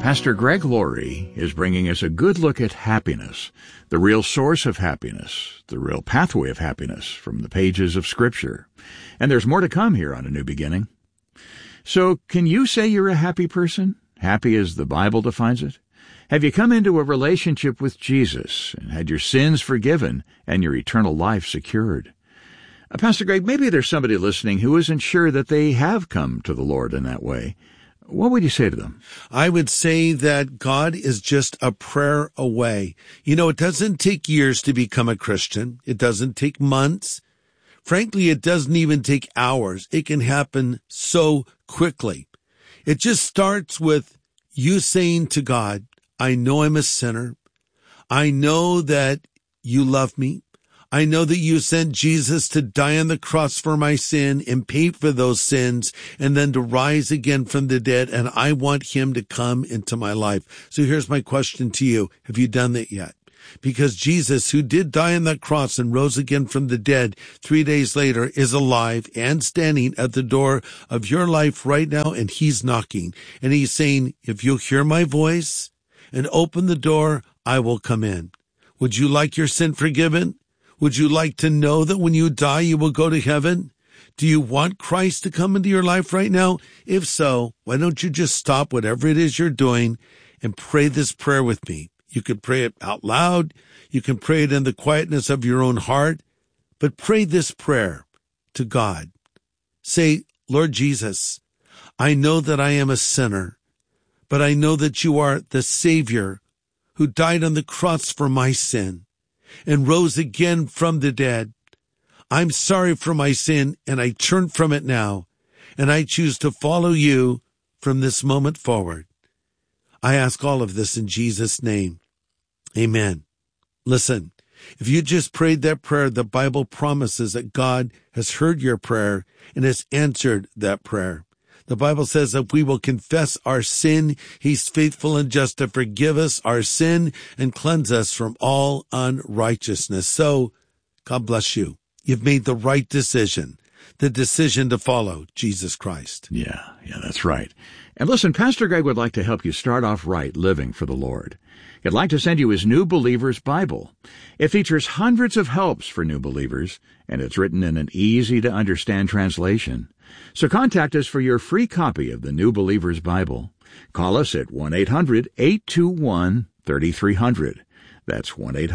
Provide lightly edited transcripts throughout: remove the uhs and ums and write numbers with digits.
Pastor Greg Laurie is bringing us a good look at happiness, the real source of happiness, the real pathway of happiness from the pages of Scripture. And there's more to come here on A New Beginning. So, can you say you're a happy person? Happy as the Bible defines it? Have you come into a relationship with Jesus and had your sins forgiven and your eternal life secured? Pastor Greg, maybe there's somebody listening who isn't sure that they have come to the Lord in that way. What would you say to them? I would say that God is just a prayer away. You know, it doesn't take years to become a Christian. It doesn't take months. Frankly, it doesn't even take hours. It can happen so quickly. It just starts with you saying to God, I know I'm a sinner. I know that you love me. I know that you sent Jesus to die on the cross for my sin and pay for those sins and then to rise again from the dead. And I want him to come into my life. So here's my question to you. Have you done that yet? Because Jesus, who did die on that cross and rose again from the dead 3 days later, is alive and standing at the door of your life right now. And he's knocking and he's saying, if you'll hear my voice and open the door, I will come in. Would you like your sin forgiven? Would you like to know that when you die, you will go to heaven? Do you want Christ to come into your life right now? If so, why don't you just stop whatever it is you're doing and pray this prayer with me? You can pray it out loud. You can pray it in the quietness of your own heart. But pray this prayer to God. Say, Lord Jesus, I know that I am a sinner, but I know that you are the Savior who died on the cross for my sin and rose again from the dead. I'm sorry for my sin, and I turn from it now, and I choose to follow you from this moment forward. I ask all of this in Jesus' name. Amen. Listen, if you just prayed that prayer, the Bible promises that God has heard your prayer and has answered that prayer. The Bible says that we will confess our sin. He's faithful and just to forgive us our sin and cleanse us from all unrighteousness. So, God bless you. You've made the right decision, the decision to follow Jesus Christ. Yeah, that's right. And listen, Pastor Greg would like to help you start off right living for the Lord. He'd like to send you his New Believer's Bible. It features hundreds of helps for new believers, and it's written in an easy-to-understand translation. So contact us for your free copy of the New Believer's Bible. Call us at 1-800-821-3300. That's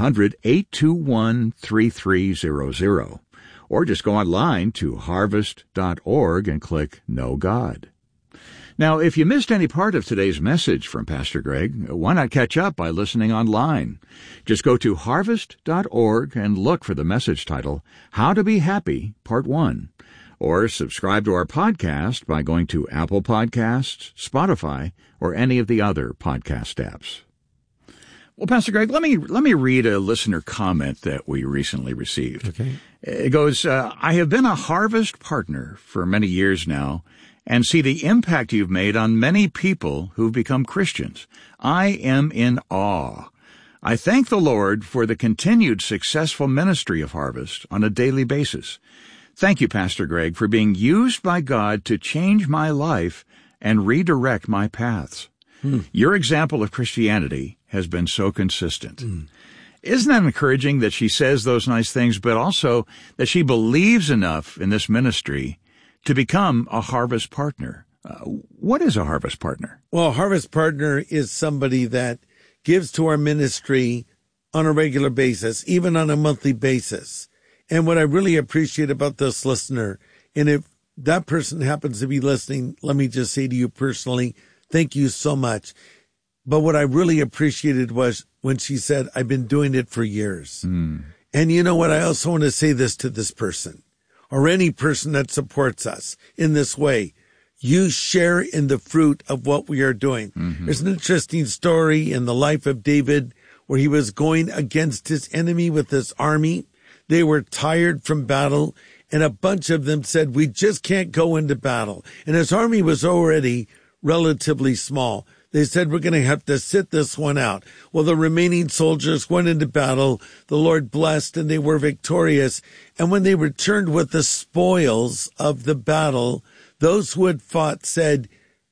1-800-821-3300. Or just go online to harvest.org and click Know God. Now, if you missed any part of today's message from Pastor Greg, why not catch up by listening online? Just go to harvest.org and look for the message title, How to Be Happy, Part 1. Or subscribe to our podcast by going to Apple Podcasts, Spotify, or any of the other podcast apps. Well, Pastor Greg, let me read a listener comment that we recently received. Okay. It goes, I have been a Harvest partner for many years now and see the impact you've made on many people who've become Christians. I am in awe. I thank the Lord for the continued successful ministry of Harvest on a daily basis. Thank you, Pastor Greg, for being used by God to change my life and redirect my paths. Your example of Christianity has been so consistent. Isn't that encouraging that she says those nice things, but also that she believes enough in this ministry to become a Harvest partner? What is a Harvest partner? Well, a Harvest partner is somebody that gives to our ministry on a regular basis, even on a monthly basis. And what I really appreciate about this listener, and if that person happens to be listening, let me just say to you personally, thank you so much. But what I really appreciated was when she said, I've been doing it for years. And you know what? I also want to say this to this person or any person that supports us in this way. You share in the fruit of what we are doing. There's an interesting story in the life of David where he was going against his enemy with his army. They were tired from battle, and a bunch of them said, we just can't go into battle. And his army was already relatively small. They said, we're going to have to sit this one out. Well, the remaining soldiers went into battle. The Lord blessed, and they were victorious. And when they returned with the spoils of the battle, those who had fought said,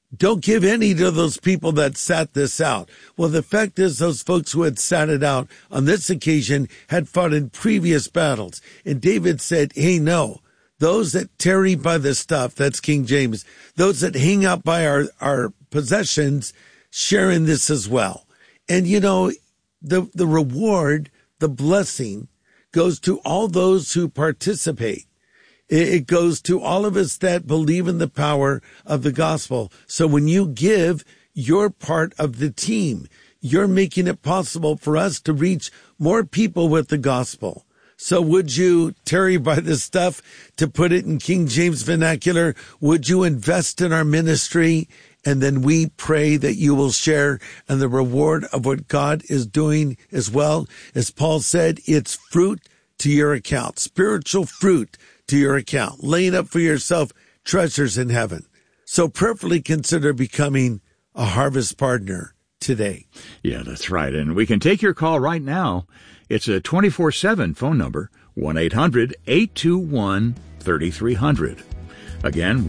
Don't give any to those people that sat this out. Well, the fact is those folks who had sat it out on this occasion had fought in previous battles. And David said, hey, no, those that tarry by the stuff, that's King James, those that hang out by our possessions, share in this as well. And, you know, the reward, the blessing goes to all those who participate. It goes to all of us that believe in the power of the gospel. So when you give, you're part of the team. You're making it possible for us to reach more people with the gospel. So would you tarry by this stuff, to put it in King James vernacular? Would you invest in our ministry? And then we pray that you will share in the reward of what God is doing as well. As Paul said, it's fruit to your account, spiritual fruit to your account, laying up for yourself treasures in heaven. So prayerfully consider becoming a harvest partner today. Yeah, that's right. And we can take your call right now. It's a 24/7 phone number, 1-800-821-3300. Again,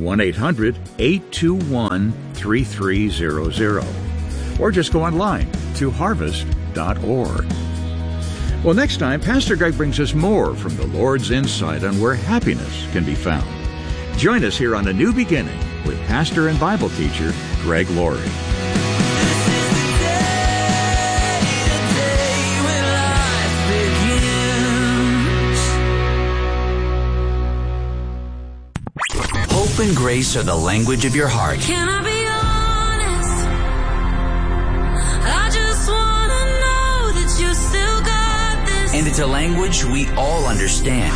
1-800-821-3300. Or just go online to harvest.org. Well, next time, Pastor Greg brings us more from the Lord's insight on where happiness can be found. Join us here on A New Beginning with pastor and Bible teacher Greg Laurie. Hope and grace are the language of your heart. Can I be honest? I just want to know that you still got this. And it's a language we all understand.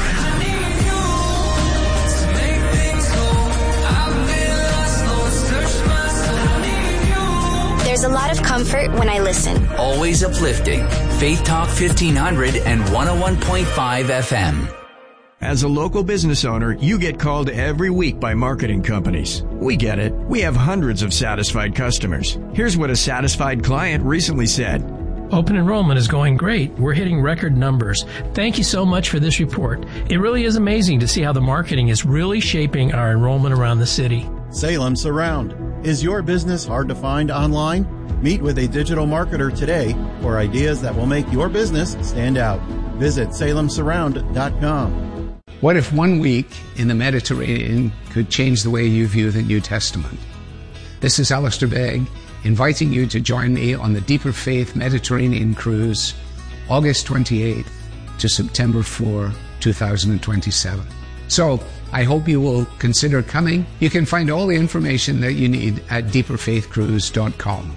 There's a lot of comfort when I listen. Always uplifting. Faith Talk 1500 and 101.5 FM. As a local business owner, you get called every week by marketing companies. We get it. We have hundreds of satisfied customers. Here's what a satisfied client recently said. Open enrollment is going great. We're hitting record numbers. Thank you so much for this report. It really is amazing to see how the marketing is really shaping our enrollment around the city. Salem Surround. Is your business hard to find online? Meet with a digital marketer today for ideas that will make your business stand out. Visit salemsurround.com. What if 1 week in the Mediterranean could change the way you view the New Testament? This is Alistair Begg, inviting you to join me on the Deeper Faith Mediterranean Cruise, August 28th to September 4, 2027. So, I hope you will consider coming. You can find all the information that you need at deeperfaithcruise.com.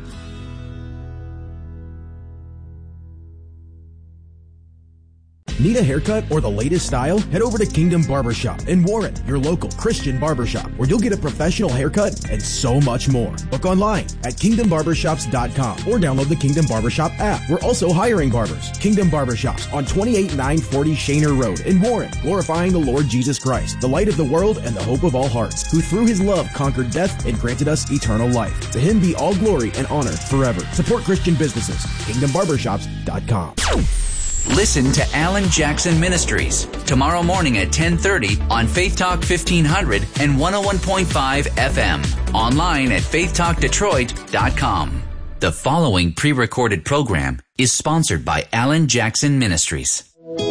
Need a haircut or the latest style? Head over to Kingdom Barbershop in Warren, your local Christian barbershop, where you'll get a professional haircut and so much more. Book online at kingdombarbershops.com or download the Kingdom Barbershop app. We're also hiring barbers. Kingdom Barbershops on 28940 Shaner Road in Warren, glorifying the Lord Jesus Christ, the light of the world and the hope of all hearts, who through his love conquered death and granted us eternal life. To him be all glory and honor forever. Support Christian businesses. kingdombarbershops.com. Listen to Alan Jackson Ministries tomorrow morning at 10:30 on Faith Talk 1500 and 101.5 FM. Online at faithtalkdetroit.com. The following pre-recorded program is sponsored by Alan Jackson Ministries.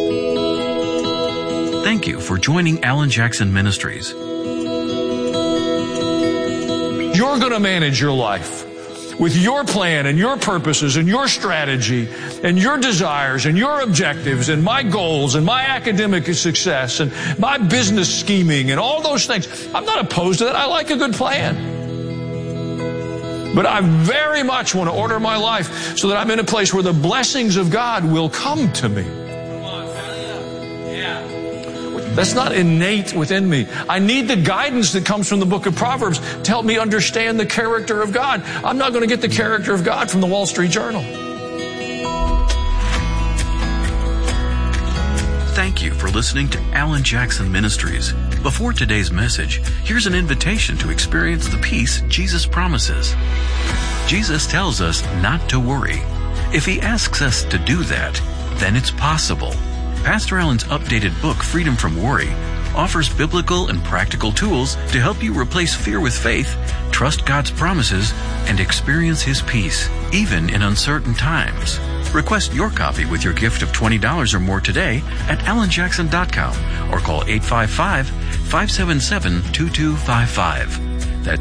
Thank you for joining Alan Jackson Ministries. You're going to manage your life with your plan and your purposes and your strategy and your desires and your objectives and my goals and my academic success and my business scheming and all those things. I'm not opposed to that. I like a good plan. But I very much want to order my life so that I'm in a place where the blessings of God will come to me. That's not innate within me. I need the guidance that comes from the book of Proverbs to help me understand the character of God. I'm not going to get the character of God from the Wall Street Journal. Thank you for listening to Alan Jackson Ministries. Before today's message, here's an invitation to experience the peace Jesus promises. Jesus tells us not to worry. If he asks us to do that, then it's possible. Pastor Alan's updated book, Freedom from Worry, offers biblical and practical tools to help you replace fear with faith, trust God's promises and experience His peace, even in uncertain times. Request your copy with your gift of $20 or more today at alanjackson.com or call 855-577-2255. That's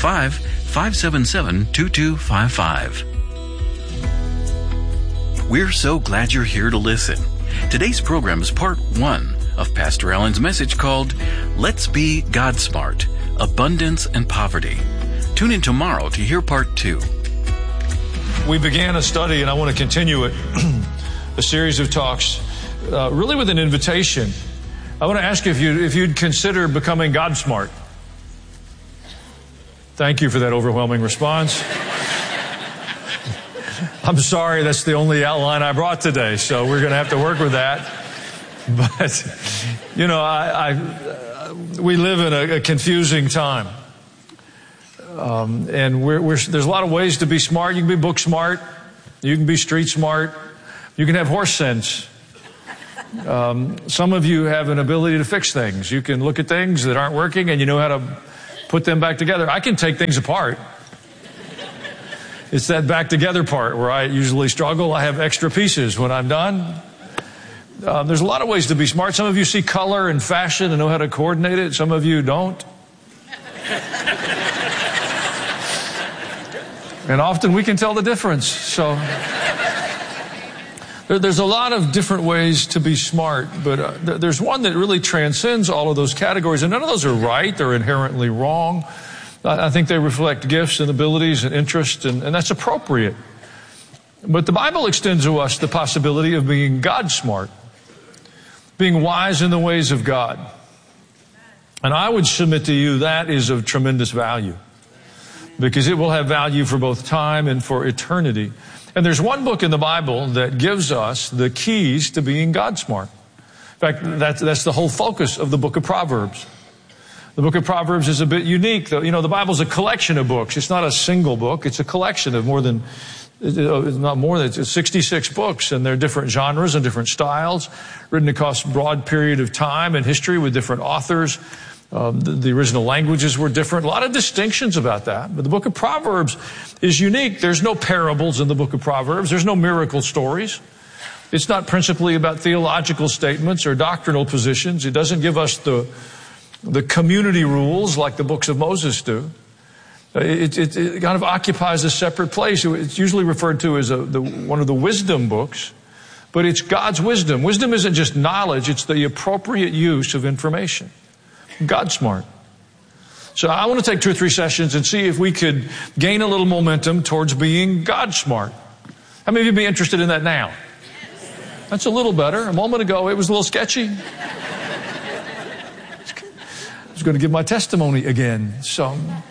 855-577-2255. We're so glad you're here to listen. Today's program is part 1 of Pastor Alan's message called Let's Be God Smart, Abundance and Poverty. Tune in tomorrow to hear part 2. We began a study, and I want to continue it, a series of talks, really with an invitation. I want to ask you if you'd consider becoming God smart. Thank you for that overwhelming response. I'm sorry, that's the only outline I brought today, so we're going to have to work with that. But, you know, we live in a confusing time. And there's a lot of ways to be smart. You can be book smart. You can be street smart. You can have horse sense. Some of you have an ability to fix things. You can look at things that aren't working and you know how to put them back together. I can take things apart. It's that back together part where I usually struggle. I have extra pieces when I'm done. There's a lot of ways to be smart. Some of you see color and fashion and know how to coordinate it. Some of you don't. And often we can tell the difference. So there's a lot of different ways to be smart, but there's one that really transcends all of those categories. And none of those are right. They're inherently wrong. I think they reflect gifts and abilities and interests, and that's appropriate. But the Bible extends to us the possibility of being God smart, being wise in the ways of God. And I would submit to you that is of tremendous value, because it will have value for both time and for eternity. And there's one book in the Bible that gives us the keys to being God smart. In fact, that's the whole focus of the book of Proverbs. The book of Proverbs is a bit unique, though. You know, the Bible's a collection of books. It's not a single book. It's a collection of it's 66 books, and they're different genres and different styles, written across a broad period of time and history with different authors. The original languages were different. A lot of distinctions about that. But the book of Proverbs is unique. There's no parables in the book of Proverbs. There's no miracle stories. It's not principally about theological statements or doctrinal positions. It doesn't give us the community rules like the books of Moses do. It kind of occupies a separate place. It's usually referred to as one of the wisdom books, but it's God's wisdom. Wisdom isn't just knowledge. It's the appropriate use of information. God smart. So I want to take 2 or 3 sessions and see if we could gain a little momentum towards being God smart. How many of you be interested in that now? That's a little better. A moment ago, it was a little sketchy. I was going to give my testimony again. So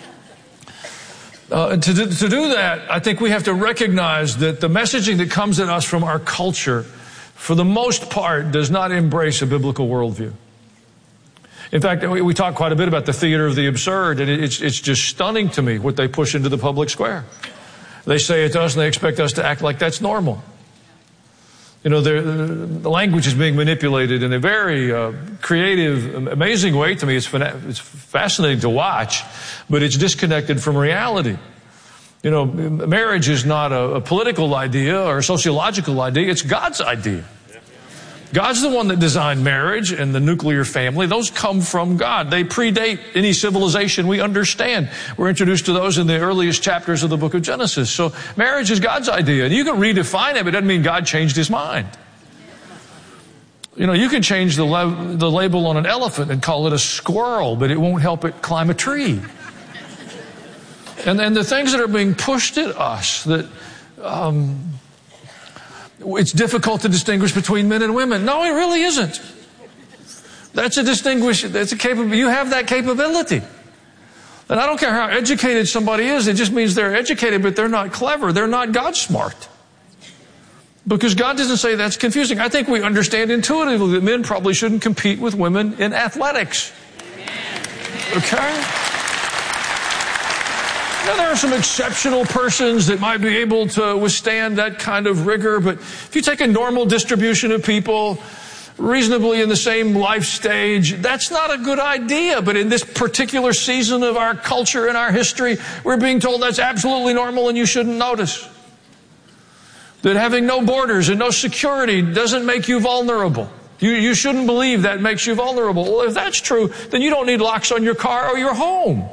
to do that, I think we have to recognize that the messaging that comes at us from our culture, for the most part, does not embrace a biblical worldview. In fact, we talk quite a bit about the theater of the absurd, and it's just stunning to me what they push into the public square. They say it to us, and they expect us to act like that's normal. You know, the language is being manipulated in a very creative, amazing way. To me, it's fascinating to watch, but it's disconnected from reality. You know, marriage is not a political idea or a sociological idea. It's God's idea. God's the one that designed marriage and the nuclear family. Those come from God. They predate any civilization we understand. We're introduced to those in the earliest chapters of the book of Genesis. So marriage is God's idea. And you can redefine it, but it doesn't mean God changed his mind. You know, you can change the label on an elephant and call it a squirrel, but it won't help it climb a tree. And then the things that are being pushed at us that... it's difficult to distinguish between men and women. No, it really isn't. That's a capability. You have that capability. And I don't care how educated somebody is, it just means they're educated, but they're not clever. They're not God smart. Because God doesn't say that's confusing. I think we understand intuitively that men probably shouldn't compete with women in athletics. Okay? Now, there are some exceptional persons that might be able to withstand that kind of rigor, but if you take a normal distribution of people, reasonably in the same life stage, that's not a good idea. But in this particular season of our culture and our history, we're being told that's absolutely normal and you shouldn't notice. That having no borders and no security doesn't make you vulnerable. You shouldn't believe that makes you vulnerable. Well, if that's true, then you don't need locks on your car or your home.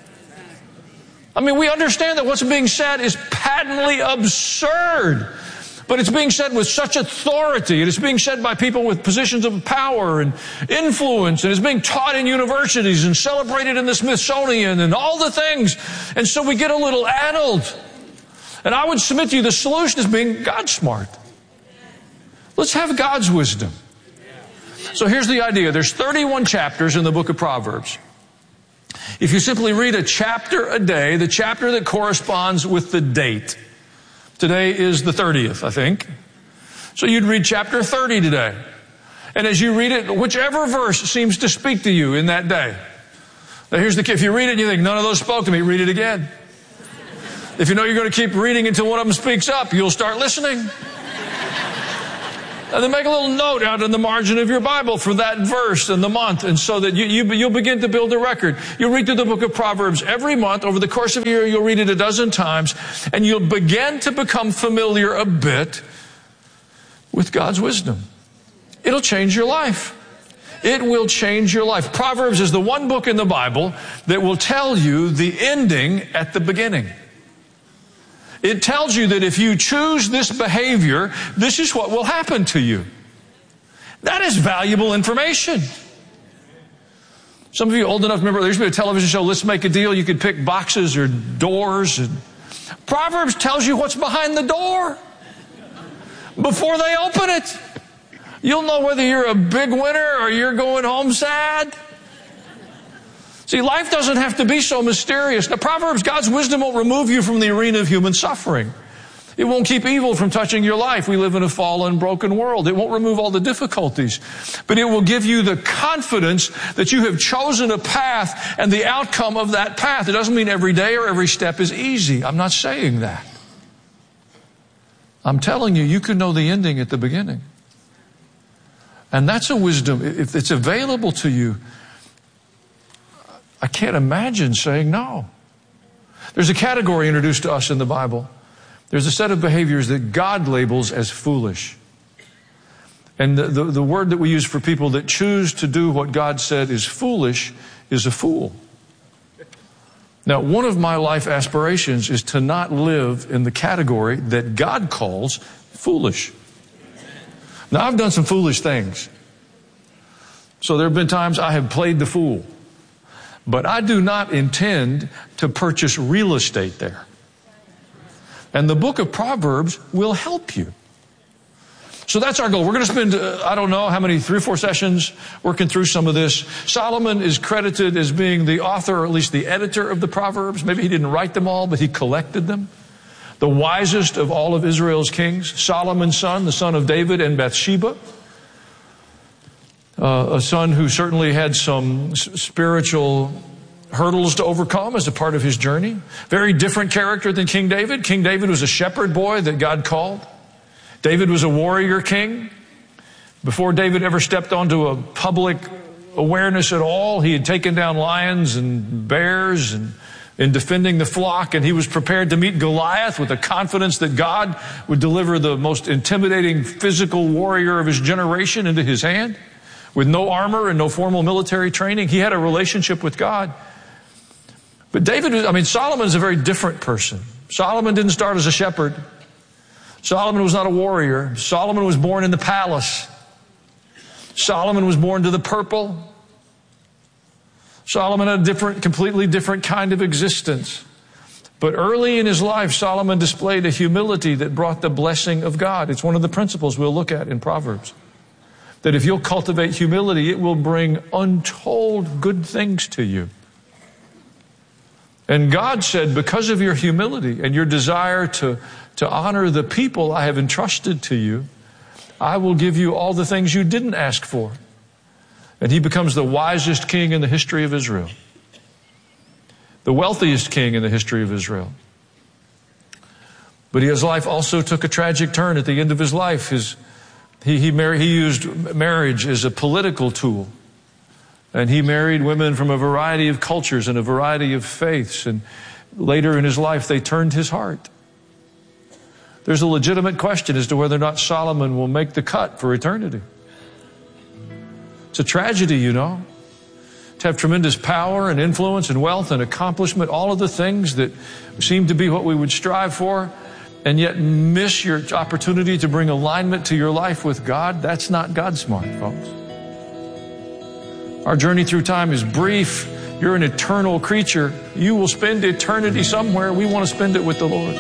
I mean, we understand that what's being said is patently absurd. But it's being said with such authority. It is being said by people with positions of power and influence. And it's being taught in universities and celebrated in the Smithsonian and all the things. And so we get a little addled. And I would submit to you the solution is being God smart. Let's have God's wisdom. So here's the idea. There's 31 chapters in the book of Proverbs. If you simply read a chapter a day, the chapter that corresponds with the date. Today is the 30th, I think. So you'd read chapter 30 today. And as you read it, whichever verse seems to speak to you in that day. Now here's the key. If you read it and you think, none of those spoke to me, read it again. If you know you're going to keep reading until one of them speaks up, you'll start listening. And then make a little note out in the margin of your Bible for that verse and the month, and so that you'll begin to build a record. You'll read through the book of Proverbs every month. Over the course of a year, you'll read it a dozen times, and you'll begin to become familiar a bit with God's wisdom. It'll change your life. It will change your life. Proverbs is the one book in the Bible that will tell you the ending at the beginning. It tells you that if you choose this behavior, this is what will happen to you. That is valuable information. Some of you old enough to remember there used to be a television show, Let's Make a Deal. You could pick boxes or doors. And Proverbs tells you what's behind the door before they open it. You'll know whether you're a big winner or you're going home sad. See, life doesn't have to be so mysterious. Now, Proverbs, God's wisdom won't remove you from the arena of human suffering. It won't keep evil from touching your life. We live in a fallen, broken world. It won't remove all the difficulties. But it will give you the confidence that you have chosen a path and the outcome of that path. It doesn't mean every day or every step is easy. I'm not saying that. I'm telling you, you can know the ending at the beginning. And that's a wisdom. If it's available to you, I can't imagine saying no. There's a category introduced to us in the Bible. There's a set of behaviors that God labels as foolish. And the word that we use for people that choose to do what God said is foolish is a fool. Now, one of my life aspirations is to not live in the category that God calls foolish. Now, I've done some foolish things. So there have been times I have played the fool. But I do not intend to purchase real estate there. And the book of Proverbs will help you. So that's our goal. We're going to spend, I don't know how many, 3 or 4 sessions working through some of this. Solomon is credited as being the author, or at least the editor of the Proverbs. Maybe he didn't write them all, but he collected them. The wisest of all of Israel's kings. Solomon's son, the son of David and Bathsheba. A son who certainly had some spiritual hurdles to overcome as a part of his journey. Very different character than King David. King David was a shepherd boy that God called. David was a warrior king. Before David ever stepped onto a public awareness at all, he had taken down lions and bears and in defending the flock, and he was prepared to meet Goliath with the confidence that God would deliver the most intimidating physical warrior of his generation into his hand. With no armor and no formal military training. He had a relationship with God. But Solomon's a very different person. Solomon didn't start as a shepherd. Solomon was not a warrior. Solomon was born in the palace. Solomon was born to the purple. Solomon had a completely different kind of existence. But early in his life, Solomon displayed a humility that brought the blessing of God. It's one of the principles we'll look at in Proverbs. That if you'll cultivate humility, it will bring untold good things to you. And God said, because of your humility and your desire to honor the people I have entrusted to you, I will give you all the things you didn't ask for. And he becomes the wisest king in the history of Israel. The wealthiest king in the history of Israel. But his life also took a tragic turn at the end of his life. His He used marriage as a political tool. And he married women from a variety of cultures and a variety of faiths. And later in his life, they turned his heart. There's a legitimate question as to whether or not Solomon will make the cut for eternity. It's a tragedy, you know, to have tremendous power and influence and wealth and accomplishment, all of the things that seem to be what we would strive for, and yet miss your opportunity to bring alignment to your life with God. That's not God smart, folks. Our journey through time is brief. You're an eternal creature. You will spend eternity somewhere. We want to spend it with the Lord.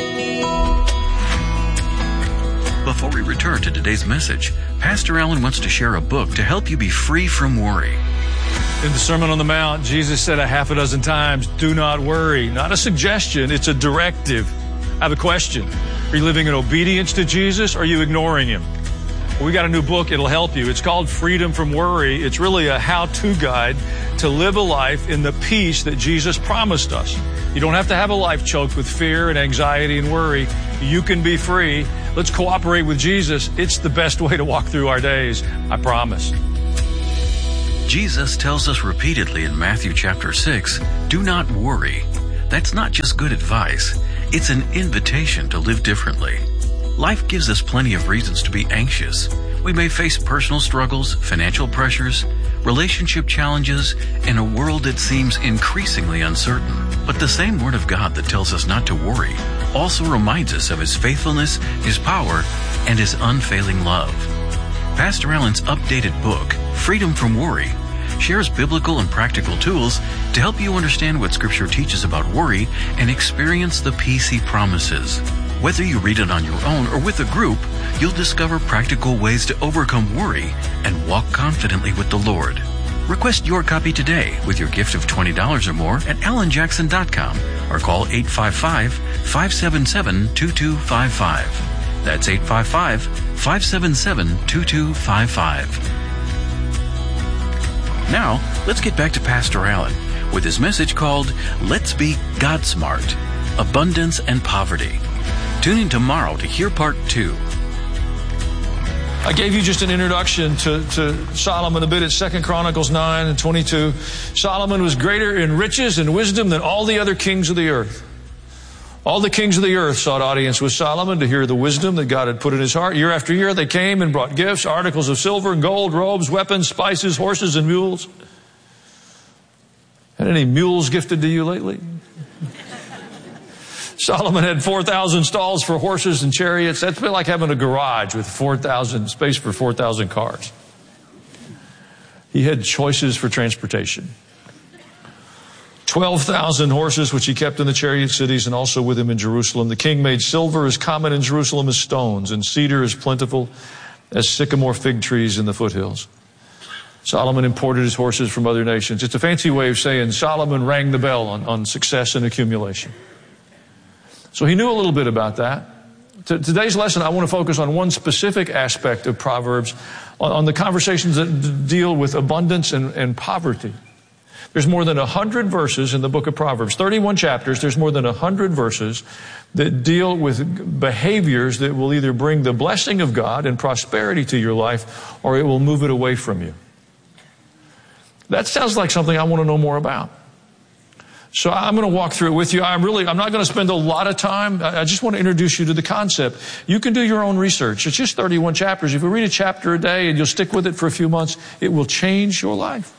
Before we return to today's message, Pastor Allen wants to share a book to help you be free from worry. In the Sermon on the Mount, Jesus said a half a dozen times, do not worry. Not a suggestion, it's a directive. I have a question. Are you living in obedience to Jesus or are you ignoring Him? Well, we got a new book. It'll help you. It's called Freedom from Worry. It's really a how-to guide to live a life in the peace that Jesus promised us. You don't have to have a life choked with fear and anxiety and worry. You can be free. Let's cooperate with Jesus. It's the best way to walk through our days. I promise. Jesus tells us repeatedly in Matthew chapter 6, do not worry. That's not just good advice. It's an invitation to live differently. Life gives us plenty of reasons to be anxious. We may face personal struggles, financial pressures, relationship challenges, and a world that seems increasingly uncertain. But the same Word of God that tells us not to worry also reminds us of His faithfulness, His power, and His unfailing love. Pastor Allen's updated book, Freedom from Worry, shares biblical and practical tools to help you understand what Scripture teaches about worry and experience the peace He promises. Whether you read it on your own or with a group, you'll discover practical ways to overcome worry and walk confidently with the Lord. Request your copy today with your gift of $20 or more at AlanJackson.com or call 855-577-2255. That's 855-577-2255. Now, let's get back to Pastor Allen with his message called Let's Be God Smart, Abundance and Poverty. Tune in tomorrow to hear part 2. I gave you just an introduction to Solomon a bit at 2 Chronicles 9 and 22. Solomon was greater in riches and wisdom than all the other kings of the earth. All the kings of the earth sought audience with Solomon to hear the wisdom that God had put in his heart. Year after year, they came and brought gifts, articles of silver and gold, robes, weapons, spices, horses, and mules. Had any mules gifted to you lately? Solomon had 4,000 stalls for horses and chariots. That's been like having a garage with 4,000 space for 4,000 cars. He had choices for transportation. 12,000 horses, which he kept in the chariot cities and also with him in Jerusalem. The king made silver as common in Jerusalem as stones, and cedar as plentiful as sycamore fig trees in the foothills. Solomon imported his horses from other nations. It's a fancy way of saying Solomon rang the bell on success and accumulation. So he knew a little bit about that. Today's lesson, I want to focus on one specific aspect of Proverbs, on the conversations that deal with abundance and poverty. There's more than 100 verses in the book of Proverbs, 31 chapters. There's more than 100 verses that deal with behaviors that will either bring the blessing of God and prosperity to your life, or it will move it away from you. That sounds like something I want to know more about. So I'm going to walk through it with you. I'm not going to spend a lot of time. I just want to introduce you to the concept. You can do your own research. It's just 31 chapters. If you read a chapter a day and you'll stick with it for a few months, it will change your life.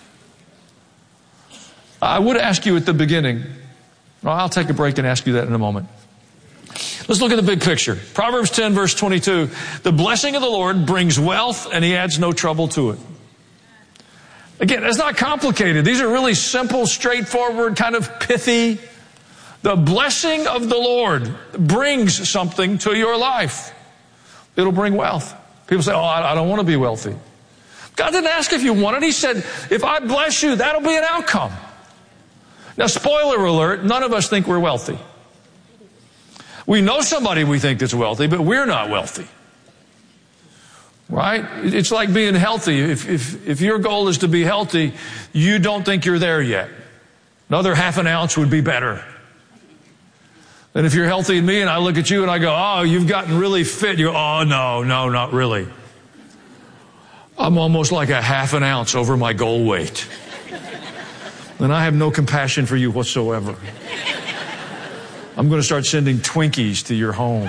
I would ask you at the beginning. Well, I'll take a break and ask you that in a moment. Let's look at the big picture. Proverbs 10 verse 22. The blessing of the Lord brings wealth and He adds no trouble to it. Again, it's not complicated. These are really simple, straightforward, kind of pithy. The blessing of the Lord brings something to your life. It'll bring wealth. People say, I don't want to be wealthy. God didn't ask if you want it. He said, if I bless you, that'll be an outcome. Now, spoiler alert, none of us think we're wealthy. We know somebody we think that's wealthy, but we're not wealthy. Right? It's like being healthy. If your goal is to be healthy, you don't think you're there yet. Another half an ounce would be better. And if you're healthy in me and I look at you and I go, oh, you've gotten really fit. You go, oh, no, not really. I'm almost like a half an ounce over my goal weight. And I have no compassion for you whatsoever. I'm going to start sending Twinkies to your home.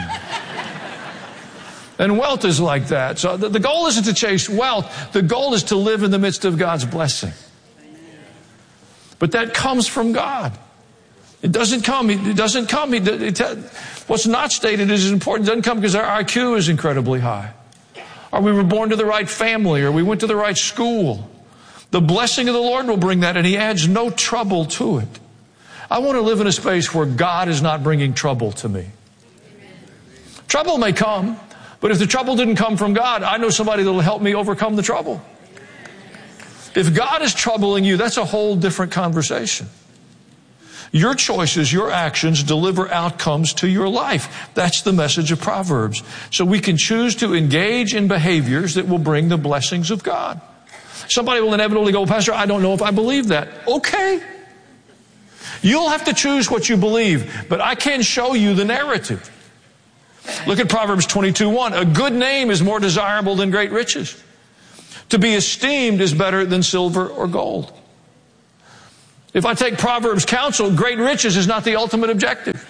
And wealth is like that. So the goal isn't to chase wealth. The goal is to live in the midst of God's blessing. But that comes from God. It doesn't come. What's not stated is important. It doesn't come because our IQ is incredibly high. Or we were born to the right family, or we went to the right school. The blessing of the Lord will bring that, and He adds no trouble to it. I want to live in a space where God is not bringing trouble to me. Trouble may come, but if the trouble didn't come from God, I know somebody that will help me overcome the trouble. If God is troubling you, that's a whole different conversation. Your choices, your actions deliver outcomes to your life. That's the message of Proverbs. So we can choose to engage in behaviors that will bring the blessings of God. Somebody will inevitably go, Pastor, I don't know if I believe that. Okay. You'll have to choose what you believe, but I can show you the narrative. Look at Proverbs 22:1. A good name is more desirable than great riches. To be esteemed is better than silver or gold. If I take Proverbs' counsel, great riches is not the ultimate objective.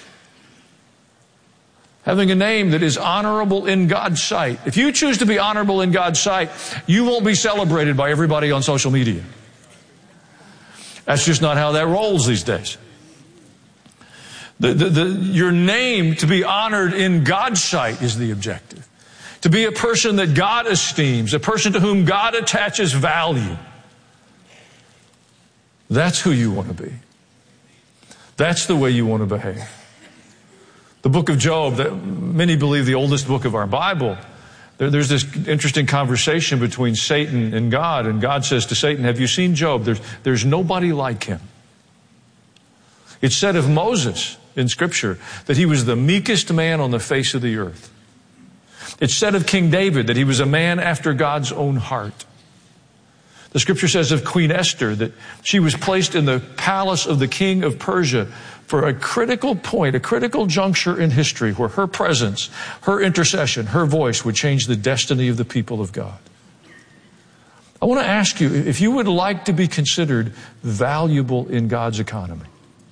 Having a name that is honorable in God's sight. If you choose to be honorable in God's sight, you won't be celebrated by everybody on social media. That's just not how that rolls these days. Your name to be honored in God's sight is the objective. To be a person that God esteems, a person to whom God attaches value. That's who you want to be. That's the way you want to behave. The book of Job, that many believe the oldest book of our Bible, there's this interesting conversation between Satan and God says to Satan, have you seen Job? There's nobody like him. It's said of Moses in Scripture that he was the meekest man on the face of the earth. It's said of King David that he was a man after God's own heart. The Scripture says of Queen Esther that she was placed in the palace of the king of Persia for a critical point, a critical juncture in history where her presence, her intercession, her voice would change the destiny of the people of God. I want to ask you if you would like to be considered valuable in God's economy.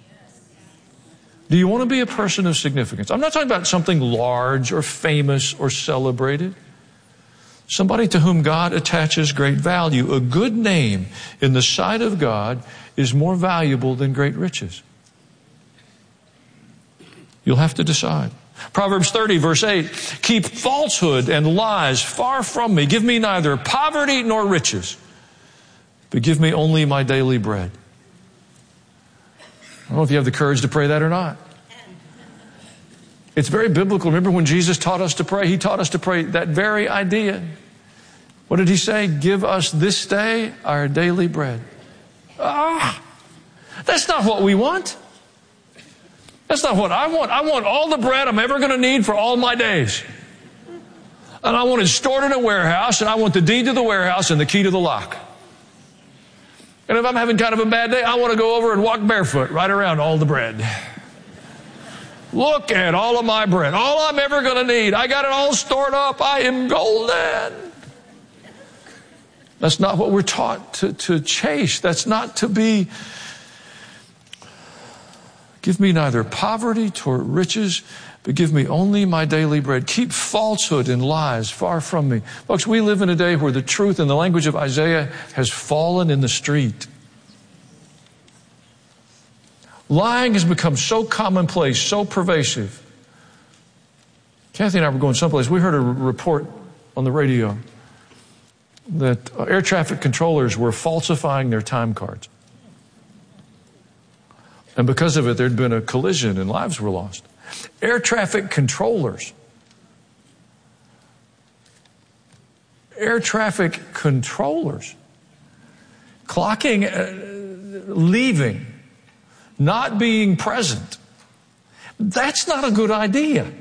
Do you want to be a person of significance? I'm not talking about something large or famous or celebrated. Somebody to whom God attaches great value. A good name in the sight of God is more valuable than great riches. You'll have to decide. Proverbs 30, verse 8, keep falsehood and lies far from me. Give me neither poverty nor riches, but give me only my daily bread. I don't know if you have the courage to pray that or not. It's very biblical. Remember when Jesus taught us to pray? He taught us to pray that very idea. What did He say? Give us this day our daily bread. That's not what we want. That's not what I want. I want all the bread I'm ever going to need for all my days. And I want it stored in a warehouse, and I want the deed to the warehouse and the key to the lock. And if I'm having kind of a bad day, I want to go over and walk barefoot right around all the bread. Look at all of my bread. All I'm ever going to need. I got it all stored up. I am golden. That's not what we're taught to chase. That's not to be. Give me neither poverty nor riches, but give me only my daily bread. Keep falsehood and lies far from me. Folks, we live in a day where the truth in the language of Isaiah has fallen in the street. Lying has become so commonplace, so pervasive. Kathy and I were going someplace. We heard a report on the radio that air traffic controllers were falsifying their time cards. And because of it, there'd been a collision and lives were lost. Air traffic controllers. Air traffic controllers. Clocking, leaving, not being present. That's not a good idea.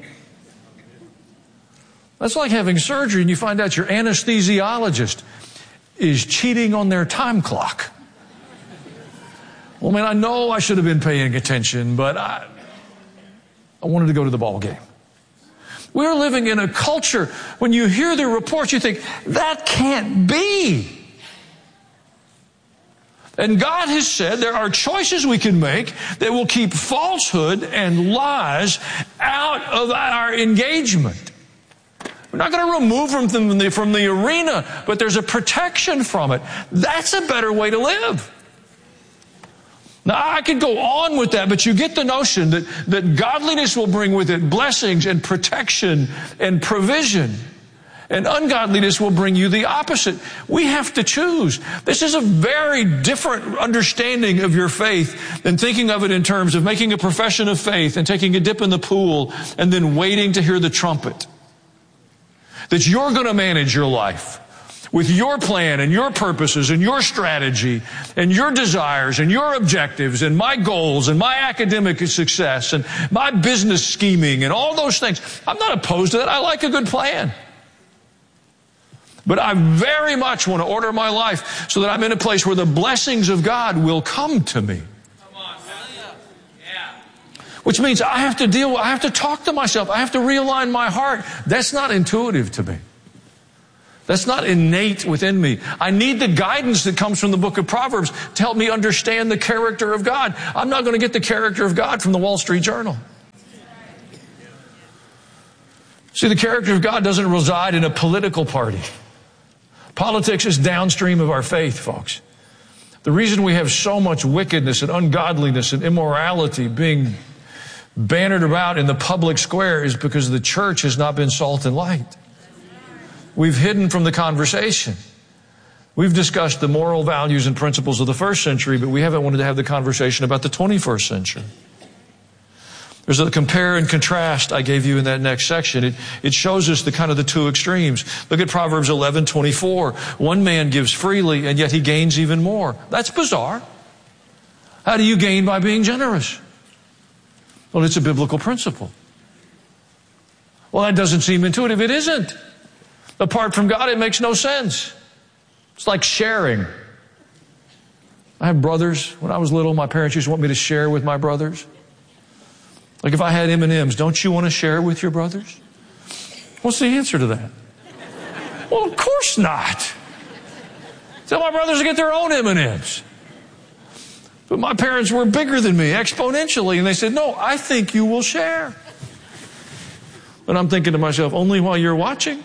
That's like having surgery and you find out your anesthesiologist is cheating on their time clock. Well, man, I know I should have been paying attention, but I wanted to go to the ball game. We're living in a culture, when you hear the reports, you think, that can't be. And God has said there are choices we can make that will keep falsehood and lies out of our engagement. We're not going to remove them from the arena, but there's a protection from it. That's a better way to live. Now, I could go on with that, but you get the notion that godliness will bring with it blessings and protection and provision. And ungodliness will bring you the opposite. We have to choose. This is a very different understanding of your faith than thinking of it in terms of making a profession of faith and taking a dip in the pool and then waiting to hear the trumpet. That you're going to manage your life with your plan and your purposes and your strategy and your desires and your objectives and my goals and my academic success and my business scheming and all those things. I'm not opposed to that. I like a good plan. But I very much want to order my life so that I'm in a place where the blessings of God will come to me. Which means I have to talk to myself. I have to realign my heart. That's not intuitive to me. That's not innate within me. I need the guidance that comes from the book of Proverbs to help me understand the character of God. I'm not going to get the character of God from the Wall Street Journal. See, the character of God doesn't reside in a political party. Politics is downstream of our faith, folks. The reason we have so much wickedness and ungodliness and immorality being bannered about in the public square is because the church has not been salt and light. We've hidden from the conversation. We've discussed the moral values and principles of the first century, but we haven't wanted to have the conversation about the 21st century. There's a compare and contrast I gave you in that next section. It shows us the two extremes. Look at Proverbs 11:24. One man gives freely, and yet he gains even more. That's bizarre. How do you gain by being generous? Well, it's a biblical principle. Well, that doesn't seem intuitive. It isn't. Apart from God, it makes no sense. It's like sharing. I have brothers. When I was little, my parents used to want me to share with my brothers. Like if I had M&Ms, don't you want to share with your brothers? What's the answer to that? Well, of course not. Tell my brothers to get their own M&Ms. But my parents were bigger than me exponentially, and they said, no, I think you will share. But I'm thinking to myself, only while you're watching?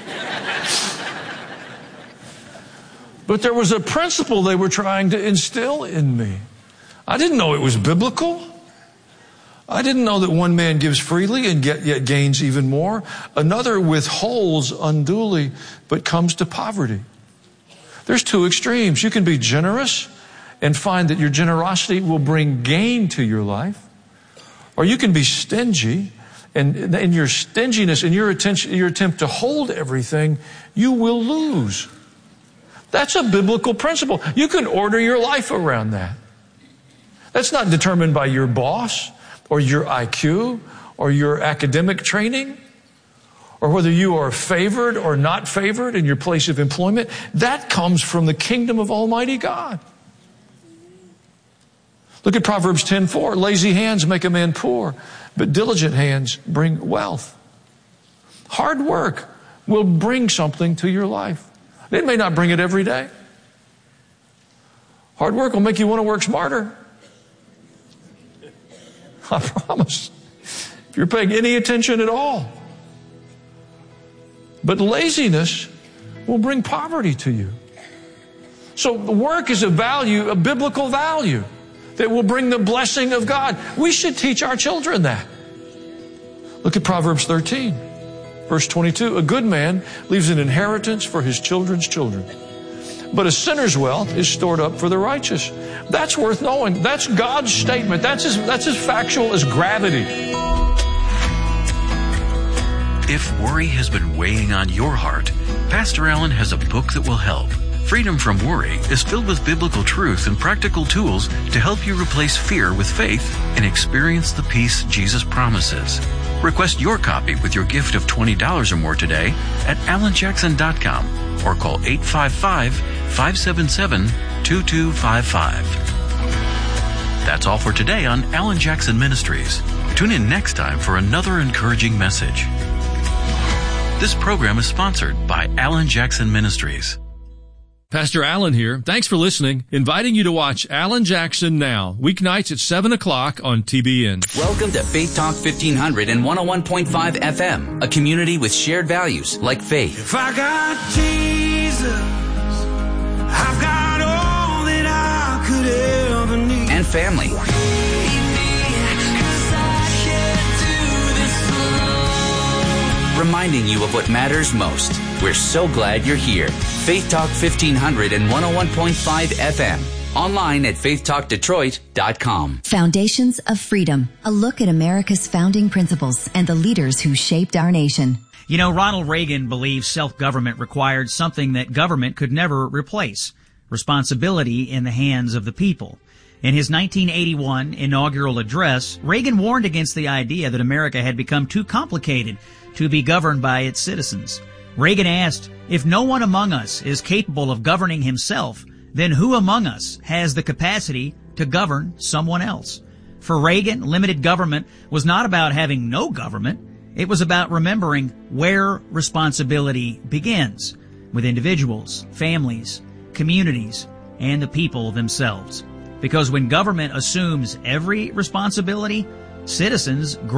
But there was a principle they were trying to instill in me. I didn't know it was biblical. I didn't know that one man gives freely and yet gains even more. Another withholds unduly but comes to poverty. There's two extremes. You can be generous and find that your generosity will bring gain to your life. Or you can be stingy, and in your stinginess and your attempt to hold everything, you will lose. That's a biblical principle. You can order your life around that. That's not determined by your boss or your IQ, or your academic training, or whether you are favored or not favored in your place of employment. That comes from the kingdom of Almighty God. Look at Proverbs 10:4. Lazy hands make a man poor, but diligent hands bring wealth. Hard work will bring something to your life. It may not bring it every day. Hard work will make you want to work smarter. I promise. If you're paying any attention at all. But laziness will bring poverty to you. So work is a value, a biblical value that will bring the blessing of God. We should teach our children that. Look at Proverbs 13, verse 22. A good man leaves an inheritance for his children's children, but a sinner's wealth is stored up for the righteous. That's worth knowing. That's God's statement. That's as factual as gravity. If worry has been weighing on your heart, Pastor Allen has a book that will help. Freedom from Worry is filled with biblical truth and practical tools to help you replace fear with faith and experience the peace Jesus promises. Request your copy with your gift of $20 or more today at alanjackson.com or call 855-577-2255. That's all for today on Alan Jackson Ministries. Tune in next time for another encouraging message. This program is sponsored by Alan Jackson Ministries. Pastor Alan here. Thanks for listening. Inviting you to watch Alan Jackson Now, weeknights at 7 o'clock on TBN. Welcome to Faith Talk 1500 and 101.5 FM, a community with shared values like faith. If I got Jesus, I've got all that I could ever need. And family. Reminding you of what matters most. We're so glad you're here. Faith Talk 1500 and 101.5 FM. Online at faithtalkdetroit.com. Foundations of Freedom. A look at America's founding principles and the leaders who shaped our nation. You know, Ronald Reagan believed self-government required something that government could never replace: responsibility in the hands of the people. In his 1981 inaugural address, Reagan warned against the idea that America had become too complicated to be governed by its citizens. Reagan asked, if no one among us is capable of governing himself, then who among us has the capacity to govern someone else? For Reagan, limited government was not about having no government. It was about remembering where responsibility begins, with individuals, families, communities, and the people themselves. Because when government assumes every responsibility, citizens grow